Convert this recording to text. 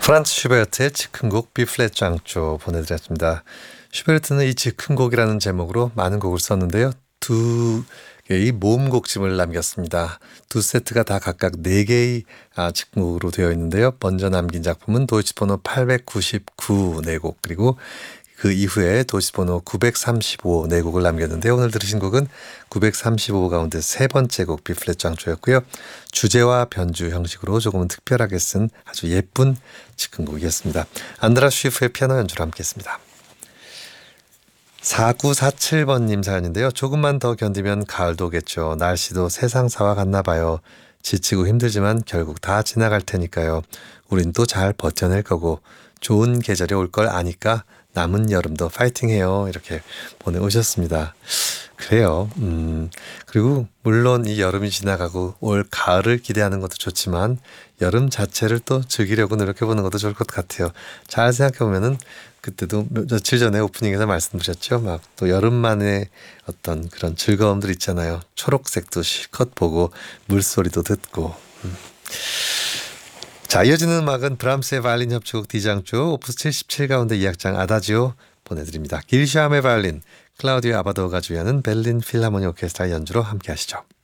프란츠 슈베르트의 즉흥곡 B플랫 장조 보내드렸습니다. 슈베르트는 이 즉흥곡이라는 제목으로 많은 곡을 썼는데요. 두 개의 모음곡집을 남겼습니다. 두 세트가 다 각각 4개의 즉흥곡으로 되어 있는데요. 먼저 남긴 작품은 도이치번호 899 4곡, 그리고 그 이후에 도시번호 935 4곡을 남겼는데, 오늘 들으신 곡은 935 가운데 세 번째 곡 B플랫 장조였고요. 주제와 변주 형식으로 조금은 특별하게 쓴 아주 예쁜 즉흥곡이었습니다. 안드라 쉬프의 피아노 연주로 함께했습니다. 4947번님 사연인데요. 조금만 더 견디면 가을도 오겠죠. 날씨도 세상사와 같나 봐요. 지치고 힘들지만 결국 다 지나갈 테니까요. 우린 또 잘 버텨낼 거고 좋은 계절이 올 걸 아니까 남은 여름도 파이팅해요. 이렇게 보내오셨습니다. 그래요. 그리고 물론 이 여름이 지나가고 올 가을을 기대하는 것도 좋지만 여름 자체를 또 즐기려고 노력해보는 것도 좋을 것 같아요. 잘 생각해보면은 그때도 며칠 전에 오프닝에서 말씀드렸죠. 막 또 여름만의 어떤 그런 즐거움들 있잖아요. 초록색도 실컷 보고 물소리도 듣고. 자, 이어지는 음악은 브람스의 바이올린 협주곡 D장조 오프스 77 가운데 2악장 아다지오 보내드립니다. 길샤함의 바이올린, 클라우디오 아바도가 주연은 베를린 필하모니 오케스트라 연주로 함께 하시죠.